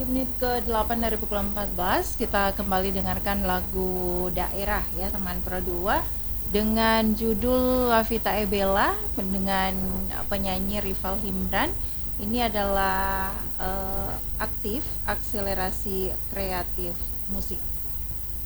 Unit ke-8 dari pukul 14 kita kembali dengarkan lagu Daerah ya teman Pro 2 dengan judul Lavita Ebela dengan penyanyi Rival Himran. Ini adalah aktif akselerasi kreatif musik.